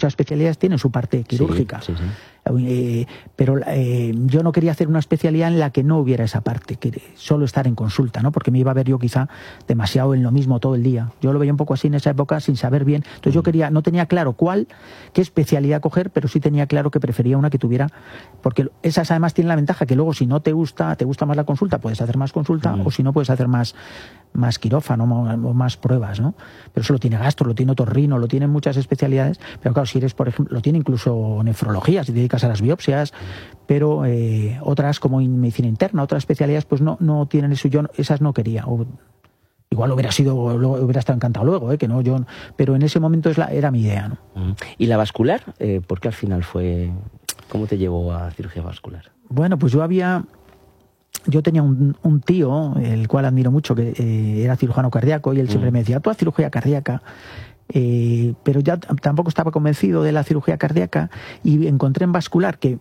muchas especialidades tienen su parte quirúrgica. Sí. Pero yo no quería hacer una especialidad en la que no hubiera esa parte, que solo estar en consulta, ¿no? Porque me iba a ver yo quizá demasiado en lo mismo todo el día. Yo lo veía un poco así en esa época sin saber bien. Entonces yo no tenía claro qué especialidad coger, pero sí tenía claro que prefería una que tuviera, porque esas además tienen la ventaja que luego si no te gusta más la consulta, puedes hacer más consulta, o si no puedes hacer más quirófano o más pruebas, ¿no? Pero eso lo tiene gastro, lo tiene otorrino, lo tiene muchas especialidades, pero claro, si eres, por ejemplo, lo tiene incluso nefrología, si te dedicas a las biopsias, pero otras como medicina interna, otras especialidades, pues no tienen eso. Yo esas no quería. Igual hubiera estado encantado luego, que no, pero en ese momento era mi idea, ¿no? ¿Y la vascular? ¿Por qué al final cómo te llevó a cirugía vascular? Bueno, pues yo tenía un tío, el cual admiro mucho, que era cirujano cardíaco, y él siempre me decía, tú haz cirugía cardíaca. Pero ya tampoco estaba convencido de la cirugía cardíaca, y encontré en vascular que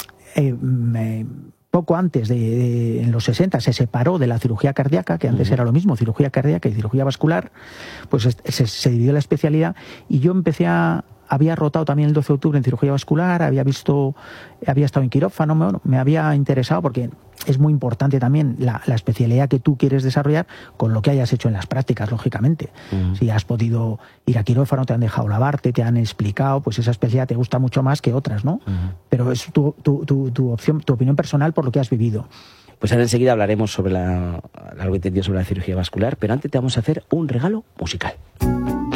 poco antes en los 60 se separó de la cirugía cardíaca, que antes era lo mismo, cirugía cardíaca y cirugía vascular, pues se dividió la especialidad, y yo había rotado también el 12 de octubre en cirugía vascular, había estado en quirófano, me había interesado porque es muy importante también la especialidad que tú quieres desarrollar con lo que hayas hecho en las prácticas, lógicamente. Si has podido ir a quirófano, te han dejado lavarte, te han explicado, pues esa especialidad te gusta mucho más que otras, ¿no? Pero es tu opción, tu opinión personal por lo que has vivido. Pues ahora enseguida hablaremos sobre largo y tendido sobre la cirugía vascular, pero antes te vamos a hacer un regalo musical.